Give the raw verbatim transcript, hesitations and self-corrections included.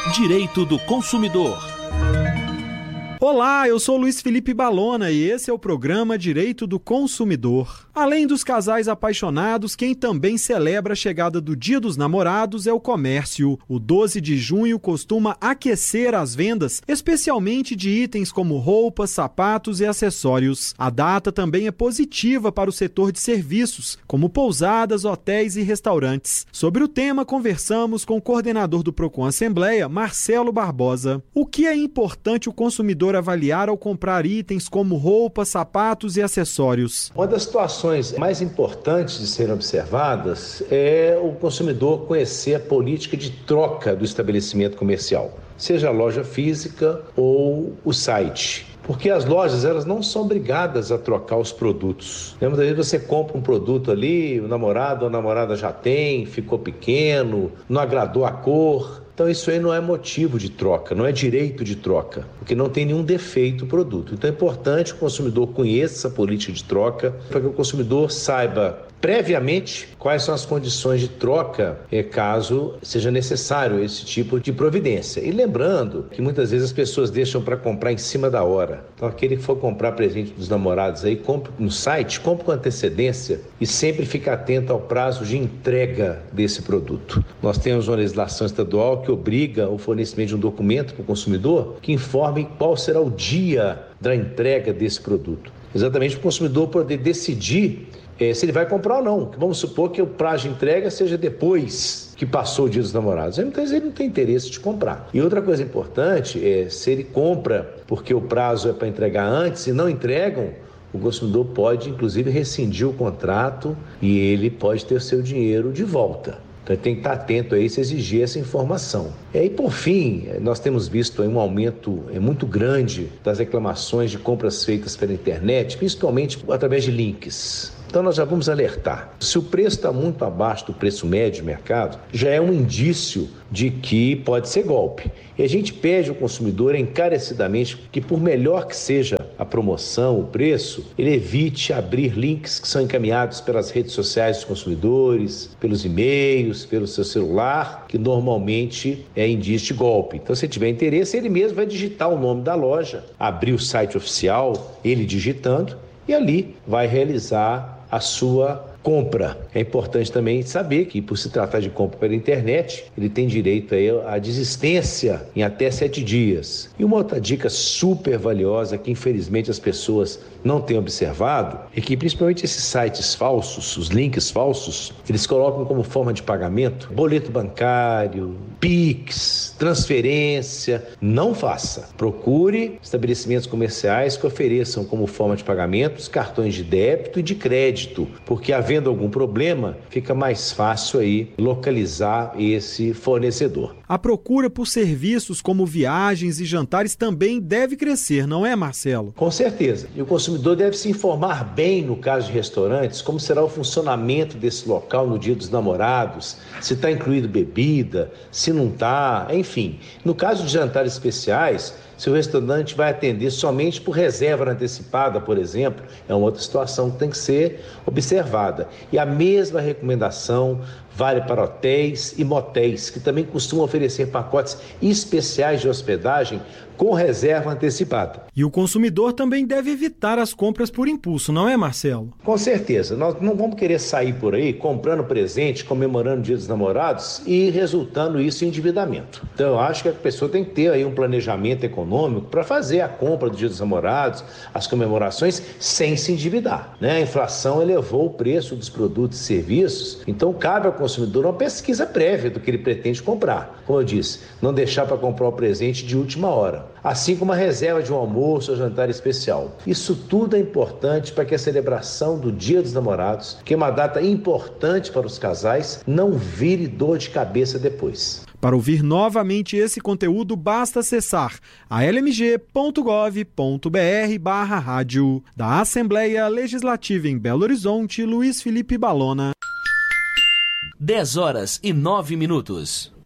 Direito do Consumidor. Olá, eu sou Luiz Felipe Balona e esse é o programa Direito do Consumidor. Além dos casais apaixonados, quem também celebra a chegada do Dia dos Namorados é o comércio. O doze de junho costuma aquecer as vendas, especialmente de itens como roupas, sapatos e acessórios. A data também é positiva para o setor de serviços, como pousadas, hotéis e restaurantes. Sobre o tema, conversamos com o coordenador do Procon Assembleia, Marcelo Barbosa. O que é importante o consumidor avaliar ao comprar itens como roupas, sapatos e acessórios? Uma das situações mais importantes de serem observadas é o consumidor conhecer a política de troca do estabelecimento comercial, seja a loja física ou o site. Porque as lojas, elas não são obrigadas a trocar os produtos. Muitas vezes você compra um produto ali, o namorado ou a namorada já tem, ficou pequeno, não agradou a cor. Então isso aí não é motivo de troca, não é direito de troca, porque não tem nenhum defeito o produto. Então é importante que o consumidor conheça essa política de troca, para que o consumidor saiba previamente quais são as condições de troca, caso seja necessário esse tipo de providência. E lembrando que muitas vezes as pessoas deixam para comprar em cima da hora. Então aquele que for comprar presente dos namorados aí, compre no site, compre com antecedência e sempre fique atento ao prazo de entrega desse produto. Nós temos uma legislação estadual que obriga o fornecimento de um documento para o consumidor que informe qual será o dia da entrega desse produto. Exatamente para o consumidor poder decidir É, se ele vai comprar ou não. Vamos supor que o prazo de entrega seja depois que passou o Dia dos Namorados. Aí, muitas vezes ele não tem interesse de comprar. E outra coisa importante é, se ele compra porque o prazo é para entregar antes e não entregam, o consumidor pode, inclusive, rescindir o contrato e ele pode ter o seu dinheiro de volta. Então ele tem que estar atento a isso e exigir essa informação. E aí, por fim, nós temos visto aí um aumento muito grande das reclamações de compras feitas pela internet, principalmente através de links. Então nós já vamos alertar. Se o preço está muito abaixo do preço médio do mercado, já é um indício de que pode ser golpe. E a gente pede ao consumidor encarecidamente que, por melhor que seja a promoção, o preço, ele evite abrir links que são encaminhados pelas redes sociais dos consumidores, pelos e-mails, pelo seu celular, que normalmente é indício de golpe. Então, se tiver interesse, ele mesmo vai digitar o nome da loja, abrir o site oficial, ele digitando, e ali vai realizar a sua compra. É importante também saber que, por se tratar de compra pela internet, ele tem direito aí à desistência em até sete dias. E uma outra dica super valiosa que, infelizmente, as pessoas não têm observado é que, principalmente esses sites falsos, os links falsos, eles colocam como forma de pagamento boleto bancário, Pix, transferência. Não faça. Procure estabelecimentos comerciais que ofereçam como forma de pagamento os cartões de débito e de crédito, porque a havendo algum problema, fica mais fácil aí localizar esse fornecedor. A procura por serviços como viagens e jantares também deve crescer, não é, Marcelo? Com certeza. E o consumidor deve se informar bem, no caso de restaurantes, como será o funcionamento desse local no Dia dos Namorados, se está incluído bebida, se não está, enfim. No caso de jantares especiais, se o restaurante vai atender somente por reserva antecipada, por exemplo, é uma outra situação que tem que ser observada. E a mesma recomendação vale para hotéis e motéis, que também costumam oferecer pacotes especiais de hospedagem com reserva antecipada. E o consumidor também deve evitar as compras por impulso, não é, Marcelo? Com certeza. Nós não vamos querer sair por aí comprando presente, comemorando o Dia dos Namorados e resultando isso em endividamento. Então eu acho que a pessoa tem que ter aí um planejamento econômico para fazer a compra do Dia dos Namorados, as comemorações, sem se endividar, né? A inflação elevou o preço dos produtos e serviços, então cabe ao consumidor uma pesquisa prévia do que ele pretende comprar. Como eu disse, não deixar para comprar o presente de última hora. Assim como a reserva de um almoço ou jantar especial. Isso tudo é importante para que a celebração do Dia dos Namorados, que é uma data importante para os casais, não vire dor de cabeça depois. Para ouvir novamente esse conteúdo, basta acessar a l m g ponto gov ponto b r barra rádio. Da Assembleia Legislativa em Belo Horizonte, Luiz Felipe Balona. dez horas e nove minutos.